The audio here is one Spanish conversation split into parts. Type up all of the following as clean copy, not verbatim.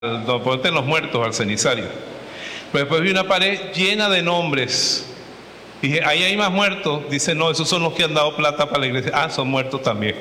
donde ponen los muertos, al cenizario. Pero después vi una pared llena de nombres. Dije, ahí hay más muertos. Dice, no, esos son los que han dado plata para la iglesia. Ah, son muertos también.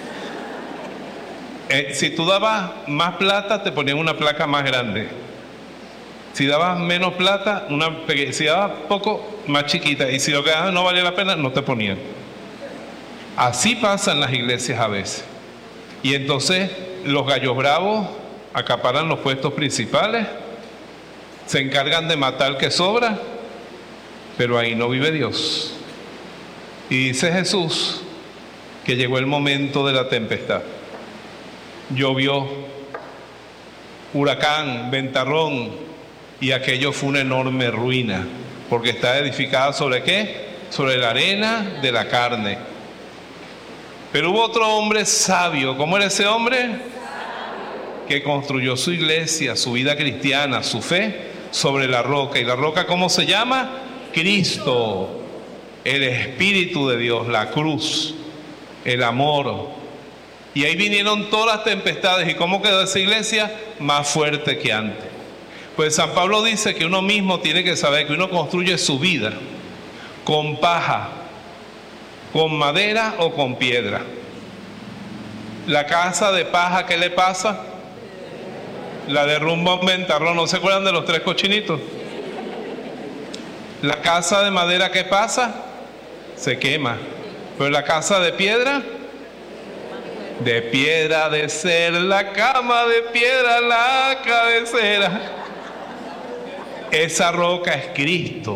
Si tú dabas más plata, te ponían una placa más grande. Si dabas menos plata, si dabas poco, más chiquita. Y si lo que dabas no valía la pena, no te ponían. Así pasan las iglesias a veces. Y entonces los gallos bravos acaparan los puestos principales, se encargan de matar al que sobra, pero ahí no vive Dios. Y dice Jesús que llegó el momento de la tempestad. Llovió, huracán, ventarrón, y aquello fue una enorme ruina, porque está edificada ¿sobre qué? Sobre la arena de la carne. Pero hubo otro hombre sabio. ¿Cómo era ese hombre? Que construyó su iglesia, su vida cristiana, su fe sobre la roca. ¿Y la roca cómo se llama? Cristo, el Espíritu de Dios, la cruz, el amor. Y ahí vinieron todas las tempestades. ¿Y cómo quedó esa iglesia? Más fuerte que antes. Pues San Pablo dice que uno mismo tiene que saber que uno construye su vida con paja, con madera o con piedra. La casa de paja, ¿qué le pasa? La derrumba un ventarrón. ¿No se acuerdan de los 3 cochinitos? La casa de madera, ¿qué pasa? Se quema. Pero la casa de piedra ha de ser la cama, de piedra la cabecera. Esa roca es Cristo.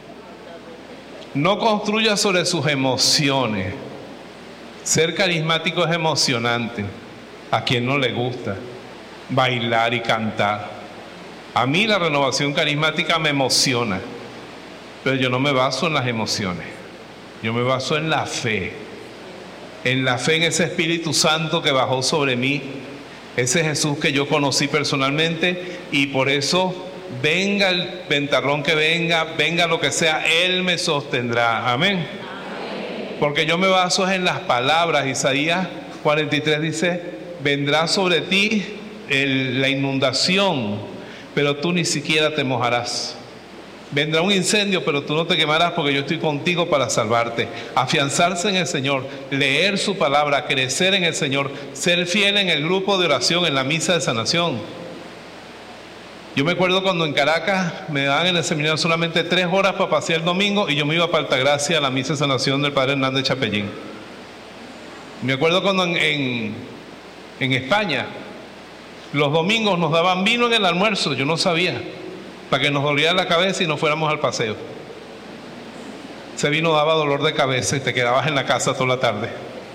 No construya sobre sus emociones. Ser carismático es emocionante. A quien no le gusta bailar y cantar. A mí la renovación carismática me emociona, pero yo no me baso en las emociones. Yo me baso en la fe. En la fe en ese Espíritu Santo que bajó sobre mí. Ese Jesús que yo conocí personalmente, y por eso venga el ventarrón que venga, venga lo que sea, Él me sostendrá. Amén. Porque yo me baso en las palabras. Isaías 43 dice, vendrá sobre ti la inundación, pero tú ni siquiera te mojarás. Vendrá un incendio, pero tú no te quemarás, porque yo estoy contigo para salvarte. Afianzarse en el Señor, leer su palabra, crecer en el Señor, ser fiel en el grupo de oración, en la misa de sanación. Yo me acuerdo cuando en Caracas me daban en el seminario solamente 3 horas para pasear el domingo, y yo me iba para Altagracia a la misa de sanación del Padre Hernández Chapellín. Me acuerdo cuando en España los domingos nos daban vino en el almuerzo, yo no sabía, para que nos doliera la cabeza y nos fuéramos al paseo. Ese vino daba dolor de cabeza y te quedabas en la casa toda la tarde.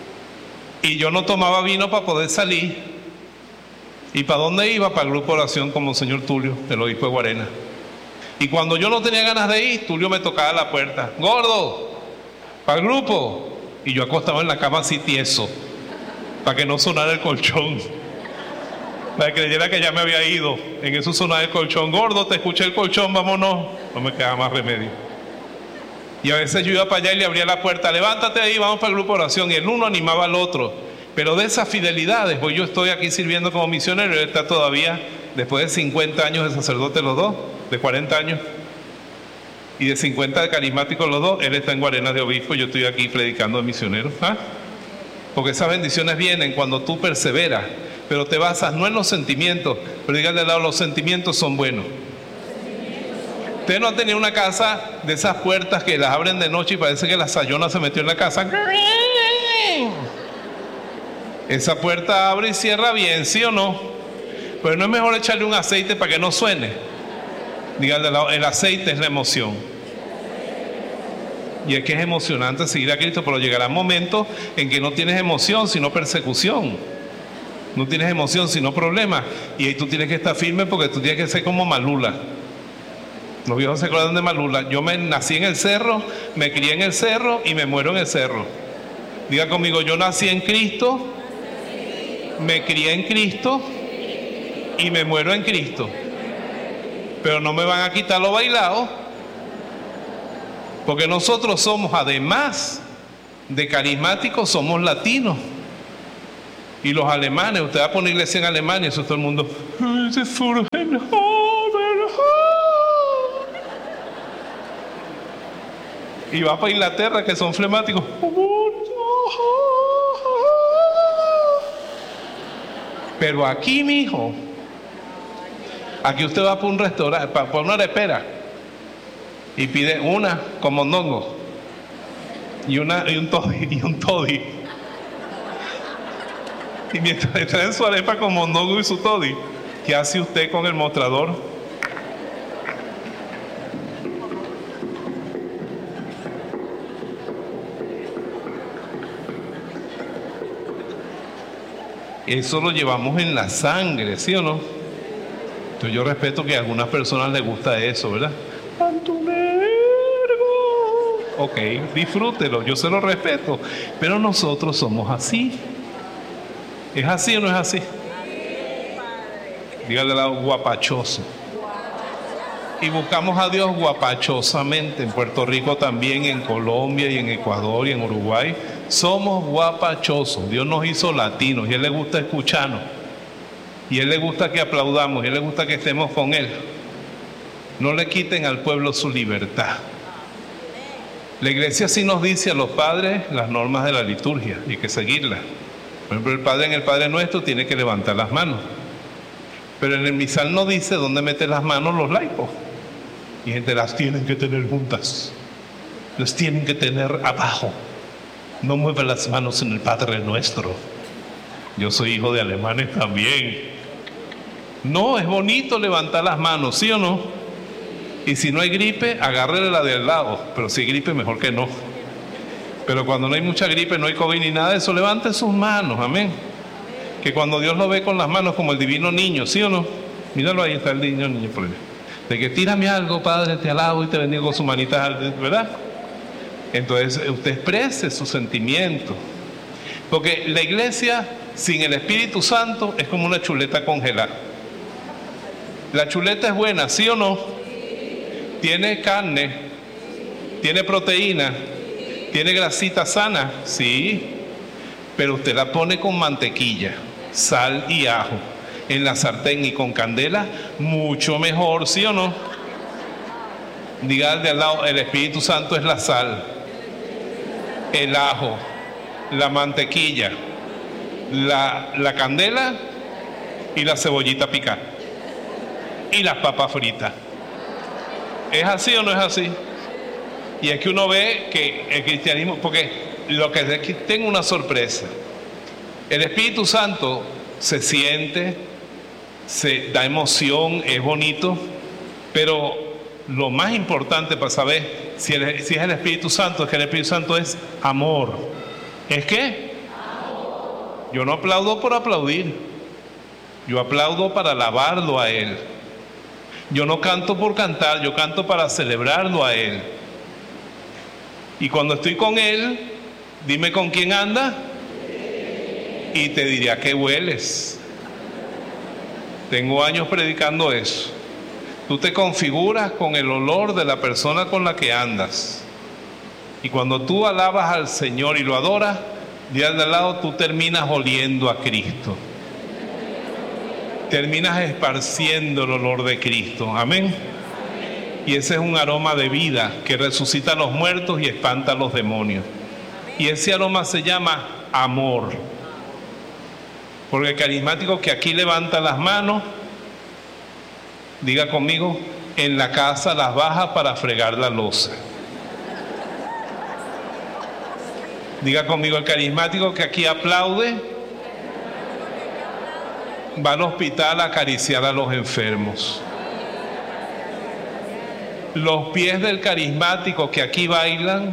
Y yo no tomaba vino para poder salir. ¿Y para dónde iba? Para el grupo de oración con Monseñor Tulio, el obispo de Guarena. Y cuando yo no tenía ganas de ir, Tulio me tocaba la puerta. Gordo, para el grupo. Y yo acostaba en la cama así tieso, para que no sonara el colchón, para que creyera que ya me había ido. En eso sonaba el colchón. Gordo, te escuché el colchón, vámonos. No me quedaba más remedio. Y a veces yo iba para allá y le abría la puerta. Levántate ahí, vamos para el grupo de oración. Y el uno animaba al otro. Pero de esas fidelidades, pues yo estoy aquí sirviendo como misionero. Él está todavía, después de 50 años de sacerdote los dos, de 40 años, y de 50 de carismáticos los dos. Él está en Guarena de obispo, yo estoy aquí predicando de misionero. Porque esas bendiciones vienen cuando tú perseveras, pero te basas no en los sentimientos, pero díganle al lado, los sentimientos son buenos. Usted no ha tenido una casa de esas puertas que las abren de noche y parece que la sayona se metió en la casa. Esa puerta abre y cierra bien, ¿sí o no? Pero no es mejor echarle un aceite para que no suene. Díganle al lado, el aceite es la emoción. Y es que es emocionante seguir a Cristo, pero llegará momentos en que no tienes emoción, sino persecución. No tienes emoción, sino problemas. Y ahí tú tienes que estar firme, porque tú tienes que ser como Malula. Los viejos se acuerdan de Malula. Yo nací en el cerro, me crié en el cerro y me muero en el cerro. Diga conmigo, yo nací en Cristo, me crié en Cristo y me muero en Cristo. Pero no me van a quitar lo bailado, porque nosotros somos, además de carismáticos, somos latinos. Y los alemanes, usted va a poner iglesia en Alemania, eso todo el mundo. Y va para Inglaterra, que son flemáticos. Pero aquí, mijo, aquí usted va para un restaurante, para una arepera, y pide una con mondongo y un toddy. Y mientras le traen su arepa con mondongo y su toddy, ¿qué hace usted con el mostrador? Eso lo llevamos en la sangre, ¿sí o no? Entonces yo respeto que a algunas personas les gusta eso, ¿verdad? Ok, disfrútelo, yo se lo respeto. Pero nosotros somos así. ¿Es así o no es así? Dígale al lado, guapachoso. Y buscamos a Dios guapachosamente. En Puerto Rico también, en Colombia y en Ecuador y en Uruguay. Somos guapachosos. Dios nos hizo latinos y a Él le gusta escucharnos. Y a Él le gusta que aplaudamos y a Él le gusta que estemos con Él. No le quiten al pueblo su libertad. La iglesia sí nos dice a los padres las normas de la liturgia y hay que seguirlas. Por ejemplo, el padre en el Padre Nuestro tiene que levantar las manos. Pero en el misal no dice dónde meten las manos los laicos. Y gente las tienen que tener juntas. Las tienen que tener abajo. No mueve las manos en el Padre Nuestro. Yo soy hijo de alemanes también. No, es bonito levantar las manos, ¿sí o no? Y si no hay gripe, agárrele la de al lado. Pero si hay gripe, mejor que no. Pero cuando no hay mucha gripe, no hay COVID ni nada de eso, levante sus manos, amén. Que cuando Dios lo ve con las manos como el divino niño, ¿sí o no? Míralo, ahí está el niño por ahí. De que tírame algo, Padre, te alabo y te bendigo con su manita, ¿verdad? Entonces usted exprese sus sentimientos. Porque la iglesia sin el Espíritu Santo es como una chuleta congelada. La chuleta es buena, ¿sí o no? Tiene carne, tiene proteína, tiene grasita sana, sí. Pero usted la pone con mantequilla, sal y ajo en la sartén y con candela, mucho mejor, ¿sí o no? Diga al de al lado, el Espíritu Santo es la sal, el ajo, la mantequilla, la candela y la cebollita picada y las papas fritas. ¿Es así o no es así? Y es que uno ve que el cristianismo, porque lo que aquí tengo una sorpresa. El Espíritu Santo se siente, se da emoción, es bonito, pero lo más importante para saber si es el Espíritu Santo es que el Espíritu Santo es amor. ¿Es qué? Amor. Yo no aplaudo por aplaudir. Yo aplaudo para alabarlo a Él. Yo no canto por cantar, yo canto para celebrarlo a Él. Y cuando estoy con Él, dime con quién anda y te diré a qué hueles. Tengo años predicando eso. Tú te configuras con el olor de la persona con la que andas. Y cuando tú alabas al Señor y lo adoras, de al lado tú terminas oliendo a Cristo. Terminas esparciendo el olor de Cristo. Amén. Y ese es un aroma de vida que resucita a los muertos y espanta a los demonios. Y ese aroma se llama amor. Porque el carismático que aquí levanta las manos, diga conmigo, en la casa las baja para fregar la loza. Diga conmigo, el carismático que aquí aplaude, va al hospital a acariciar a los enfermos. Los pies del carismático que aquí bailan,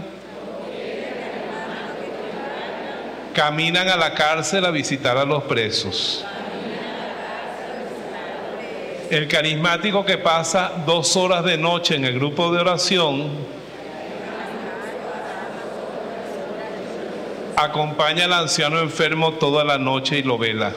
caminan a la cárcel a visitar a los presos. El carismático que pasa 2 horas de noche en el grupo de oración, acompaña al anciano enfermo toda la noche y lo vela.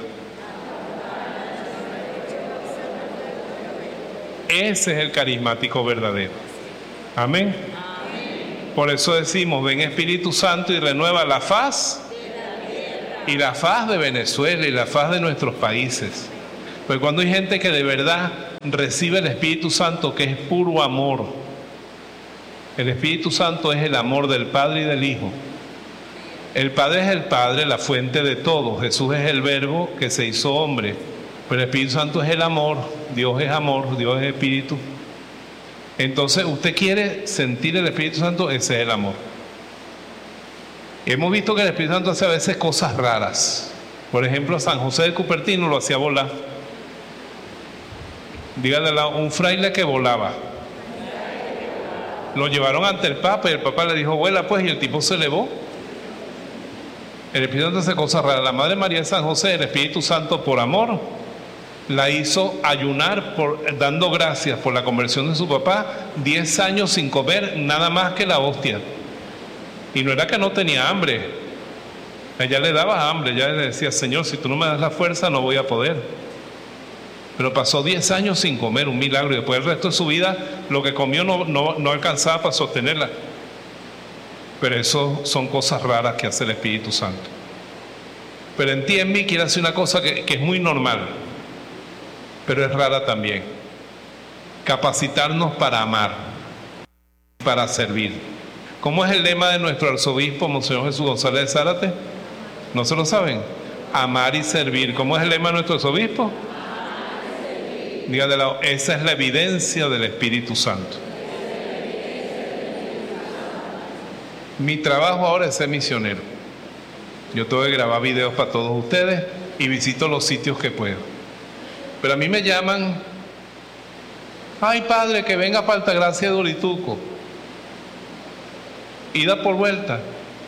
Ese es el carismático verdadero. Amén. Por eso decimos, ven Espíritu Santo y renueva la faz y la faz de Venezuela y la faz de nuestros países. Pues cuando hay gente que de verdad recibe el Espíritu Santo, que es puro amor. El Espíritu Santo es el amor del Padre y del Hijo. El Padre es el Padre, la fuente de todo. Jesús es el Verbo que se hizo hombre. Pero el Espíritu Santo es el amor. Dios es Espíritu. Entonces, usted quiere sentir el Espíritu Santo, ese es el amor. Hemos visto que el Espíritu Santo hace a veces cosas raras. Por ejemplo, San José de Cupertino lo hacía volar. Dígale a un fraile que volaba. Lo llevaron ante el Papa y el Papa le dijo, vuela pues, y el tipo se elevó. El Espíritu Santo hace cosas raras. La Madre María de San José, el Espíritu Santo por amor, la hizo ayunar dando gracias por la conversión de su papá, 10 años sin comer nada más que la hostia. Y no era que no tenía hambre. Ella le daba hambre, ella le decía, Señor, si tú no me das la fuerza no voy a poder. Pero pasó 10 años sin comer, un milagro, y después el resto de su vida lo que comió no alcanzaba para sostenerla. Pero eso son cosas raras que hace el Espíritu Santo. Pero en ti, en mí, quiere hacer una cosa que es muy normal, pero es rara también. Capacitarnos para amar, para servir. ¿Cómo es el lema de nuestro arzobispo, Monseñor Jesús González de Zárate? ¿No se lo saben? Amar y servir. ¿Cómo es el lema de nuestro arzobispo? Dígale al lado, esa es la evidencia del Espíritu Santo. Mi trabajo ahora es ser misionero. Yo tengo que grabar videos para todos ustedes y visito los sitios que puedo. Pero a mí me llaman, ay padre, que venga para Altagracia de Orituco. Ida por vuelta.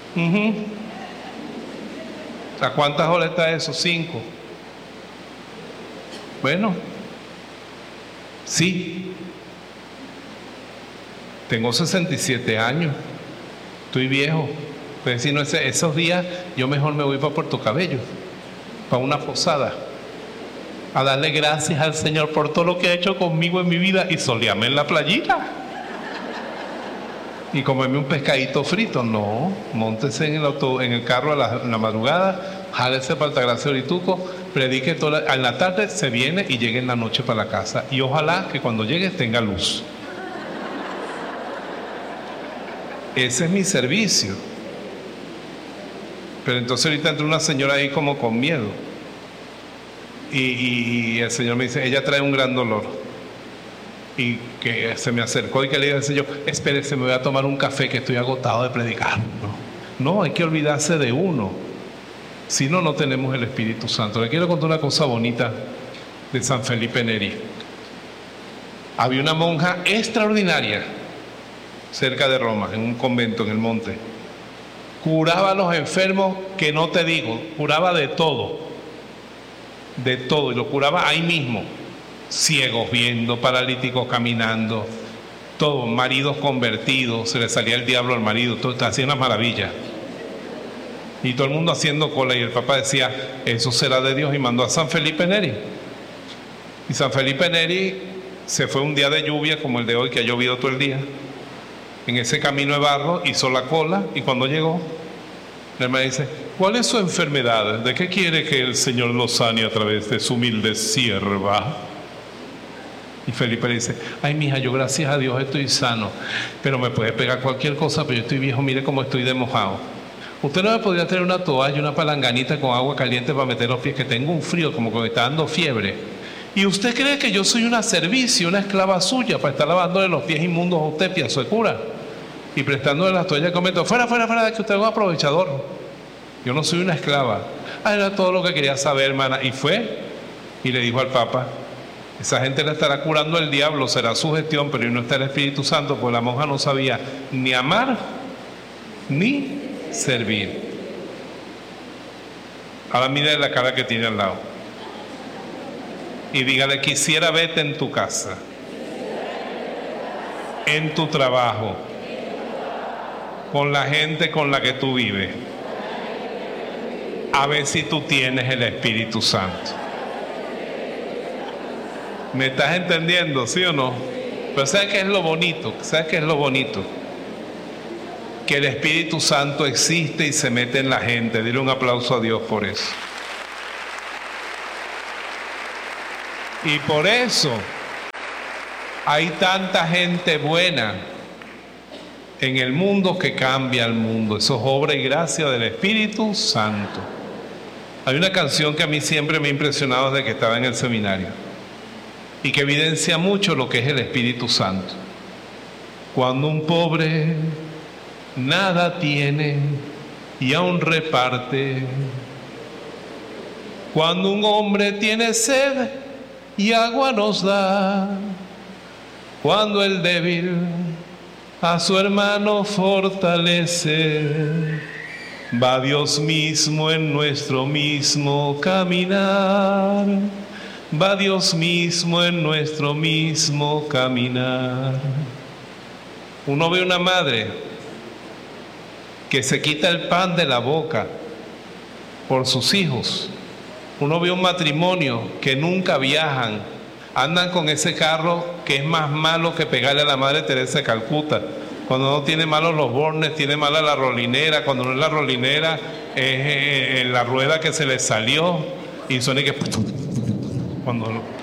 ¿A cuántas horas está eso? 5. Bueno, sí. Tengo 67 años. Estoy viejo. Pues si no, esos días yo mejor me voy para Puerto Cabello, para una posada, a darle gracias al Señor por todo lo que ha hecho conmigo en mi vida y solearme en la playita y comerme un pescadito frito. No, móntese en el carro en la madrugada, jálese para Altagracia de Orituco, predique en la tarde, se viene y llegue en la noche para la casa, y ojalá que cuando llegue tenga luz. Ese es mi servicio. Pero entonces ahorita entró una señora ahí como con miedo y el Señor me dice, ella trae un gran dolor, y que se me acercó y que le dije al Señor, espérese, me voy a tomar un café que estoy agotado de predicar. No, hay que olvidarse de uno, si no, no tenemos el Espíritu Santo. Le quiero contar una cosa bonita de San Felipe Neri. Había una monja extraordinaria cerca de Roma, en un convento en el monte. Curaba a los enfermos que no te digo, curaba de todo, y lo curaba ahí mismo. Ciegos viendo, paralíticos caminando, todo, maridos convertidos, se le salía el diablo al marido, todo, hacía unas maravillas. Y todo el mundo haciendo cola, y el Papa decía, eso será de Dios, y mandó a San Felipe Neri. Y San Felipe Neri se fue un día de lluvia como el de hoy, que ha llovido todo el día. En ese camino de barro hizo la cola, y cuando llegó, el hermano dice, ¿cuál es su enfermedad? ¿De qué quiere que el Señor lo sane a través de su humilde sierva? Y Felipe le dice, ay mija, yo gracias a Dios estoy sano, pero me puede pegar cualquier cosa, pero yo estoy viejo, mire cómo estoy de mojado. ¿Usted no me podría traer una toalla, una palanganita con agua caliente para meter los pies, que tengo un frío, como que me está dando fiebre? ¿Y usted cree que yo soy una servicia, una esclava suya, para estar lavándole los pies inmundos a usted, pienso de cura? Y prestándole las toallas, comento, fuera, que usted es un aprovechador. Yo no soy una esclava. Era todo lo que quería saber, hermana. Y fue, y le dijo al Papa, esa gente le estará curando el diablo, será su gestión, pero no está el Espíritu Santo, pues la monja no sabía ni amar, ni servir. Ahora mire la cara que tiene al lado. Y dígale, quisiera verte en tu casa, en tu trabajo, con la gente con la que tú vives, a ver si tú tienes el Espíritu Santo. ¿Me estás entendiendo, sí o no? Pero ¿sabes qué es lo bonito? ¿Sabes qué es lo bonito? que el Espíritu Santo existe y se mete en la gente. Dile un aplauso a Dios por eso. Y por eso hay tanta gente buena en el mundo que cambia el mundo. Eso es obra y gracia del Espíritu Santo. Hay una canción que a mí siempre me ha impresionado desde que estaba en el seminario y que evidencia mucho lo que es el Espíritu Santo. Cuando un pobre nada tiene y aún reparte, cuando un hombre tiene sed y agua nos da, cuando el débil a su hermano fortalece, va Dios mismo en nuestro mismo caminar, va Dios mismo en nuestro mismo caminar. Uno ve una madre que se quita el pan de la boca por sus hijos. Uno ve un matrimonio que nunca viajan, andan con ese carro que es más malo que pegarle a la Madre Teresa de Calcuta. Cuando no tiene malos los bornes, tiene mala la rolinera. Cuando no es la rolinera, es la rueda que se le salió y suena que... Cuando no.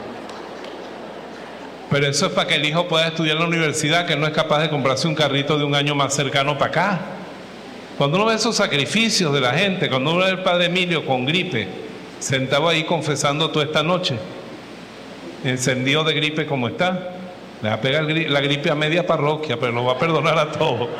Pero eso es para que el hijo pueda estudiar en la universidad, que no es capaz de comprarse un carrito de un año más cercano para acá. Cuando uno ve esos sacrificios de la gente, cuando uno ve al padre Emilio con gripe, sentado ahí confesando toda esta noche, encendido de gripe como está, le va a pegar la gripe a media parroquia, pero lo va a perdonar a todos.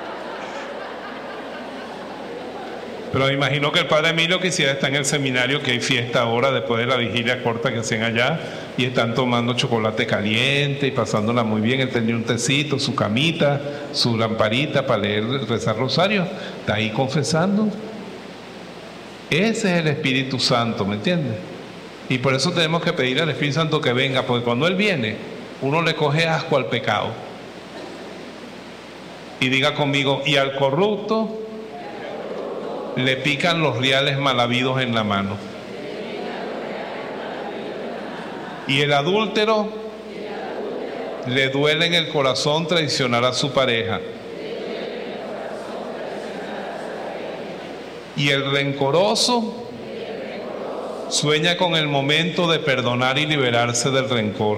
Pero me imagino que el padre Emilio quisiera estar en el seminario, que hay fiesta ahora después de la vigilia corta que hacen allá, y están tomando chocolate caliente y pasándola muy bien. Él tenía un tecito, su camita, su lamparita para leer, rezar rosario, está ahí confesando. Ese es el Espíritu Santo, ¿me entiendes? Y por eso tenemos que pedir al Espíritu Santo que venga, porque cuando Él viene, uno le coge asco al pecado. Y diga conmigo, y al corrupto le pican los reales mal habidos en la mano. Y el adúltero le duele en el corazón traicionar a su pareja. Y el rencoroso sueña con el momento de perdonar y liberarse del rencor.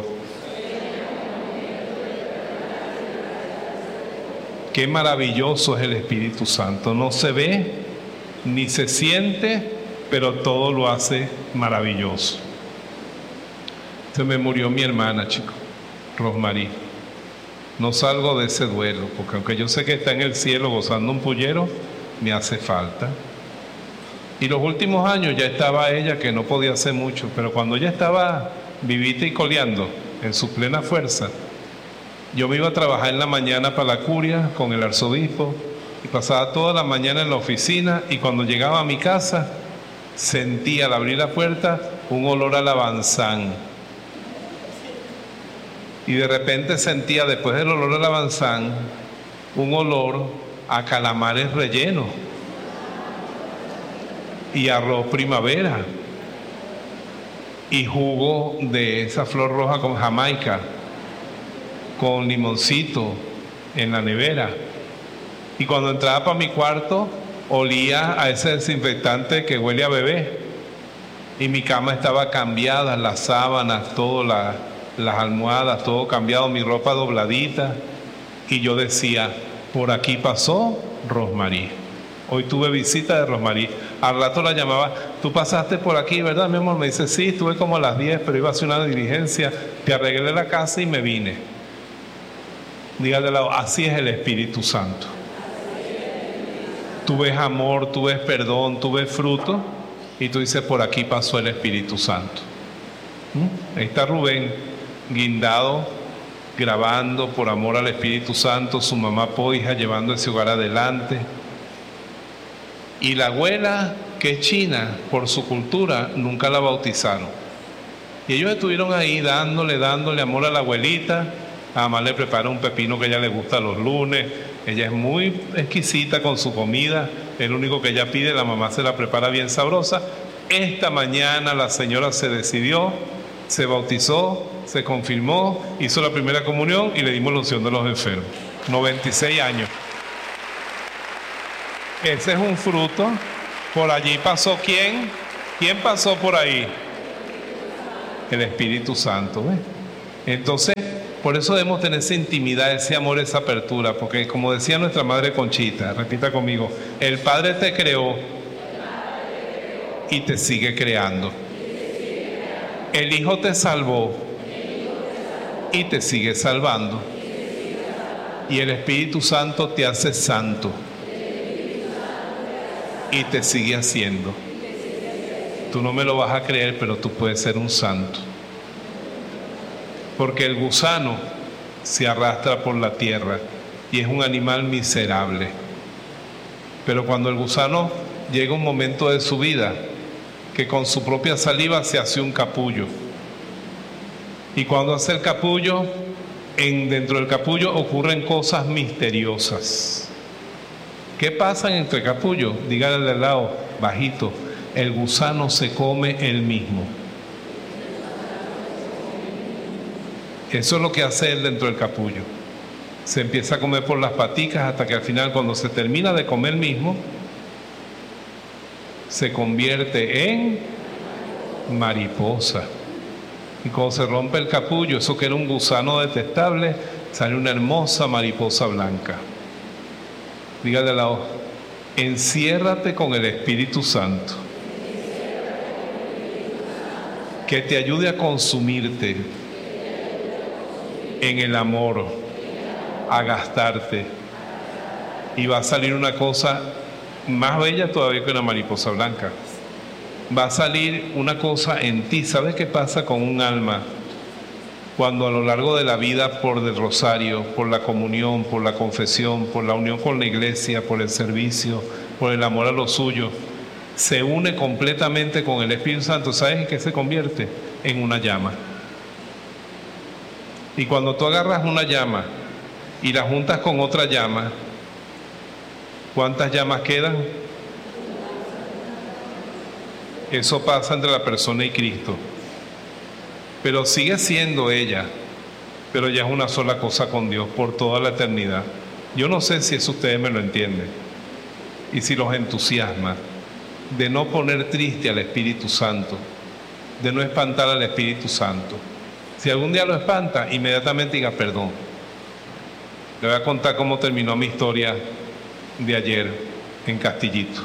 Qué maravilloso es el Espíritu Santo. No se ve ni se siente, pero todo lo hace maravilloso. Se me murió mi hermana, chico, Rosmarie. No salgo de ese duelo, porque aunque yo sé que está en el cielo gozando un pullero, me hace falta. Y los últimos años ya estaba ella, que no podía hacer mucho, pero cuando ella estaba vivita y coleando en su plena fuerza, yo me iba a trabajar en la mañana para la curia con el arzobispo y pasaba toda la mañana en la oficina, y cuando llegaba a mi casa sentía al abrir la puerta un olor a lavanzán. Y de repente sentía, después del olor a lavanzán, un olor a calamares rellenos y arroz primavera y jugo de esa flor roja con jamaica, con limoncito en la nevera. Y cuando entraba para mi cuarto, olía a ese desinfectante que huele a bebé. Y mi cama estaba cambiada, las sábanas, todas las almohadas, todo cambiado, mi ropa dobladita. Y yo decía, por aquí pasó Rosmarie. Hoy tuve visita de Rosmarie. Al rato la llamaba, tú pasaste por aquí, ¿verdad, mi amor? Me dice, sí, estuve como a las 10, pero iba a hacer una diligencia, te arreglé la casa y me vine. Dígale al lado, así es el Espíritu Santo. Tú ves amor, tú ves perdón, tú ves fruto, y tú dices, por aquí pasó el Espíritu Santo. Ahí está Rubén, guindado, grabando por amor al Espíritu Santo, su mamá Poija llevando ese hogar adelante. Y la abuela, que es china, por su cultura, nunca la bautizaron. Y ellos estuvieron ahí dándole amor a la abuelita. Además le prepara un pepino que a ella le gusta los lunes. Ella es muy exquisita con su comida. El único que ella pide, la mamá se la prepara bien sabrosa. Esta mañana la señora se decidió, se bautizó, se confirmó, hizo la primera comunión y le dimos la unción de los enfermos. 96 años. Ese es un fruto. Por allí pasó ¿quién? ¿Quién pasó por ahí? El Espíritu Santo, ¿ves? Entonces, por eso debemos tener esa intimidad, ese amor, esa apertura, porque como decía nuestra Madre Conchita, repita conmigo, el Padre te creó y te sigue creando. El Hijo te salvó y te sigue salvando. Y el Espíritu Santo te hace santo y te sigue haciendo. Tú no me lo vas a creer, pero tú puedes ser un santo. Porque el gusano se arrastra por la tierra y es un animal miserable. Pero cuando el gusano llega un momento de su vida que con su propia saliva se hace un capullo. Y cuando hace el capullo, dentro del capullo ocurren cosas misteriosas. ¿Qué pasa entre el capullo? Dígale al lado, bajito, el gusano se come él mismo. Eso es lo que hace él dentro del capullo. Se empieza a comer por las paticas hasta que al final, cuando se termina de comer mismo, se convierte en mariposa. Y cuando se rompe el capullo, eso que era un gusano detestable, sale una hermosa mariposa blanca. Dígale al lado, enciérrate con el Espíritu Santo, que te ayude a consumirte en el amor, a gastarte, y va a salir una cosa más bella todavía que una mariposa blanca. Va a salir una cosa en ti. ¿Sabes qué pasa con un alma cuando a lo largo de la vida, por el rosario, por la comunión, por la confesión, por la unión con la iglesia, por el servicio, por el amor a lo suyo, se une completamente con el Espíritu Santo? ¿Sabes en qué se convierte? En una llama. Y cuando tú agarras una llama y la juntas con otra llama, ¿cuántas llamas quedan? Eso pasa entre la persona y Cristo. Pero sigue siendo ella, pero ya es una sola cosa con Dios por toda la eternidad. Yo no sé si eso ustedes me lo entienden y si los entusiasma, de no poner triste al Espíritu Santo, de no espantar al Espíritu Santo. Si algún día lo espanta, inmediatamente diga perdón. Le voy a contar cómo terminó mi historia de ayer en Castillito.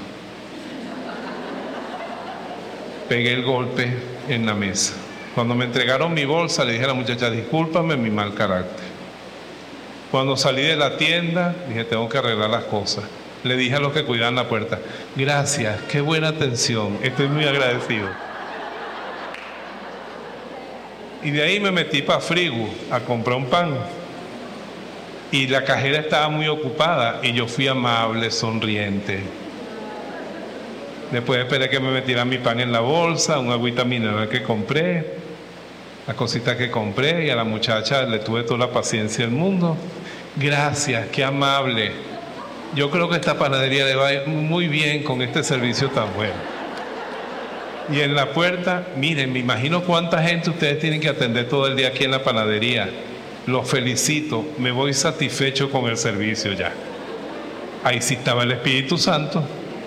Pegué el golpe en la mesa. Cuando me entregaron mi bolsa, le dije a la muchacha, discúlpame mi mal carácter. Cuando salí de la tienda, dije, tengo que arreglar las cosas. Le dije a los que cuidaban la puerta, gracias, qué buena atención, estoy muy agradecido. Y de ahí me metí para Frigo a comprar un pan. Y la cajera estaba muy ocupada y yo fui amable, sonriente. Después esperé que me metieran mi pan en la bolsa, un agüita mineral que compré, las cositas que compré, y a la muchacha le tuve toda la paciencia del mundo. Gracias, qué amable. Yo creo que esta panadería le va a ir muy bien con este servicio tan bueno. Y en la puerta, miren, me imagino cuánta gente ustedes tienen que atender todo el día aquí en la panadería. Los felicito, me voy satisfecho con el servicio ya. Ahí sí estaba el Espíritu Santo.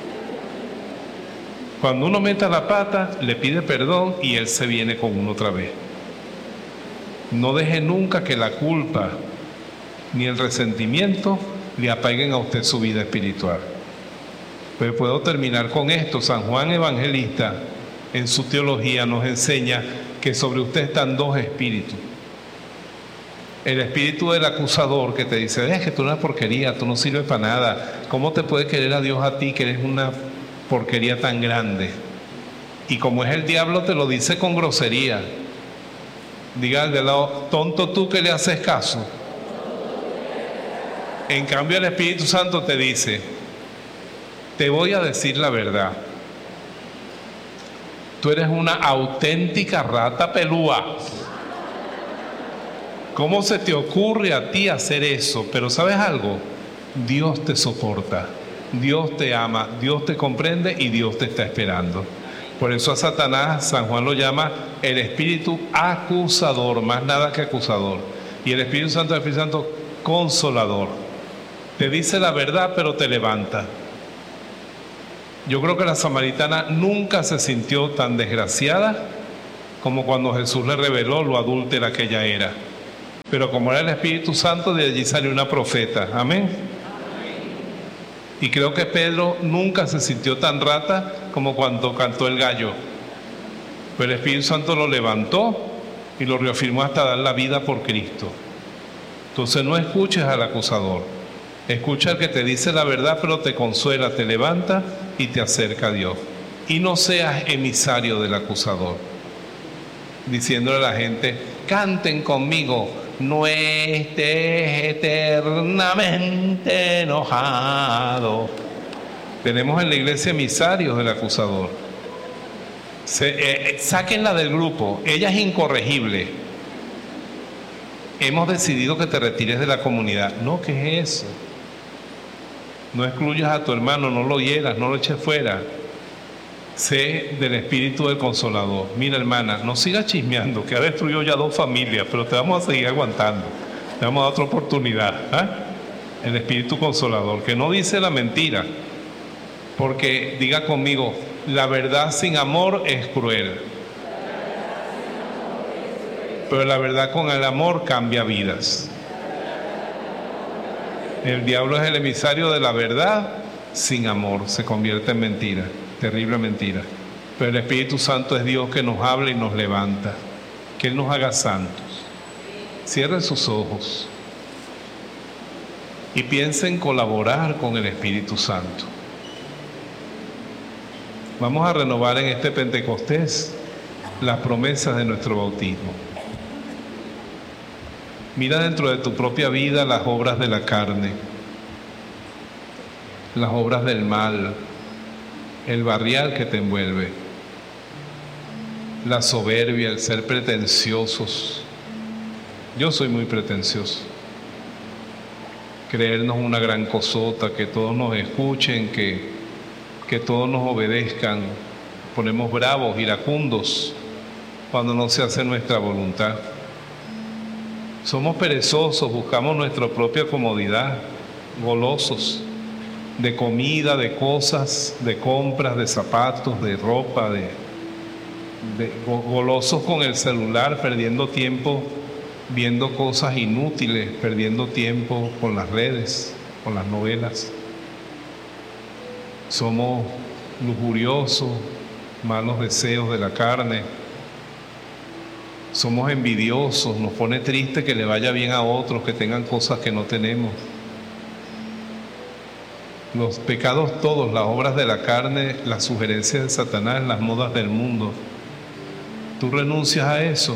Cuando uno meta la pata, le pide perdón y Él se viene con uno otra vez. No deje nunca que la culpa ni el resentimiento le apaguen a usted su vida espiritual. Pero puedo terminar con esto. San Juan Evangelista, en su teología, nos enseña que sobre usted están dos espíritus. El espíritu del acusador, que te dice, es que tú eres una porquería, tú no sirves para nada. ¿Cómo te puede querer a Dios a ti, que eres una porquería tan grande? Y como es el diablo, te lo dice con grosería. Diga al de lado, tonto tú que le haces caso. En cambio, el Espíritu Santo te dice, te voy a decir la verdad. Tú eres una auténtica rata pelúa. ¿Cómo se te ocurre a ti hacer eso? Pero ¿sabes algo? Dios te soporta, Dios te ama, Dios te comprende y Dios te está esperando. Por eso a Satanás, San Juan lo llama el espíritu acusador, más nada que acusador. Y el Espíritu Santo, el Espíritu Santo, consolador. Te dice la verdad, pero te levanta. Yo creo que la samaritana nunca se sintió tan desgraciada como cuando Jesús le reveló lo adúltera que ella era. Pero como era el Espíritu Santo, de allí salió una profeta. Amén. Y creo que Pedro nunca se sintió tan rata como cuando cantó el gallo. Pero el Espíritu Santo lo levantó y lo reafirmó hasta dar la vida por Cristo. Entonces no escuches al acusador. Escucha al que te dice la verdad, pero te consuela, te levanta y te acerca a Dios. Y no seas emisario del acusador, diciéndole a la gente, canten conmigo, no estés eternamente enojado. Tenemos en la iglesia emisarios del acusador. Sáquenla del grupo, ella es incorregible. Hemos decidido que te retires de la comunidad. No, ¿qué es eso? No excluyas a tu hermano, no lo hieras, no lo eches fuera. Sé del espíritu del consolador. Mira, hermana, no sigas chismeando, que ha destruido ya 2 familias, pero te vamos a seguir aguantando. Te vamos a dar otra oportunidad. El espíritu consolador, que no dice la mentira. Porque, diga conmigo, la verdad sin amor es cruel. Pero la verdad con el amor cambia vidas. El diablo es el emisario de la verdad sin amor, se convierte en mentira, terrible mentira. Pero el Espíritu Santo es Dios que nos habla y nos levanta, que Él nos haga santos. Cierren sus ojos y piensen en colaborar con el Espíritu Santo. Vamos a renovar en este Pentecostés las promesas de nuestro bautismo. Mira dentro de tu propia vida las obras de la carne, las obras del mal, el barrial que te envuelve, la soberbia, el ser pretenciosos. Yo soy muy pretencioso. Creernos una gran cosota, que todos nos escuchen, que todos nos obedezcan. Ponemos bravos, iracundos, cuando no se hace nuestra voluntad. Somos perezosos, buscamos nuestra propia comodidad, golosos de comida, de cosas, de compras, de zapatos, de ropa, golosos con el celular, perdiendo tiempo viendo cosas inútiles, perdiendo tiempo con las redes, con las novelas. Somos lujuriosos, malos deseos de la carne. Somos envidiosos, nos pone triste que le vaya bien a otros, que tengan cosas que no tenemos. Los pecados todos, las obras de la carne, las sugerencias de Satanás, las modas del mundo. ¿Tú renuncias a eso?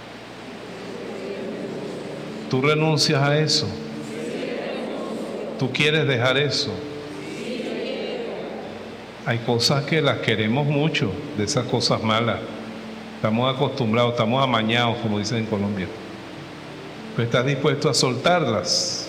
¿Tú renuncias a eso? ¿Tú quieres dejar eso? Hay cosas que las queremos mucho, de esas cosas malas. Estamos acostumbrados, estamos amañados, como dicen en Colombia. ¿Pero estás dispuesto a soltarlas?